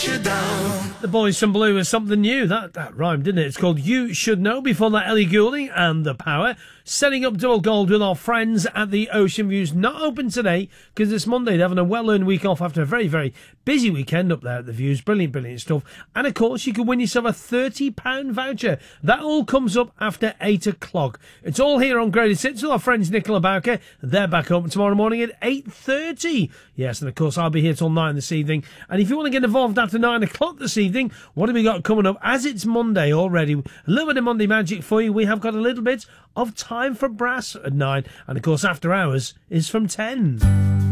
you down. The Boys from Blue is something new. That rhymed, didn't it? It's called You Should Know. Before that, Ellie Goulding and The Power. Setting up double gold with our friends at the Ocean Views. Not open today because it's Monday. They're having a well-earned week off after a very, very busy weekend up there at the Views. Brilliant, brilliant stuff. And, of course, you can win yourself a £30 voucher. That all comes up after 8 o'clock. It's all here on Greatest Hits with our friends Nicola Bowker. They're back open tomorrow morning at 8:30. Yes, and, of course, I'll be here till 9 this evening. And if you want to get involved after 9 o'clock this evening, what have we got coming up? As it's Monday already, a little bit of Monday magic for you. We have got a little bit of Time for Brass at 9. And, of course, After Hours is from 10.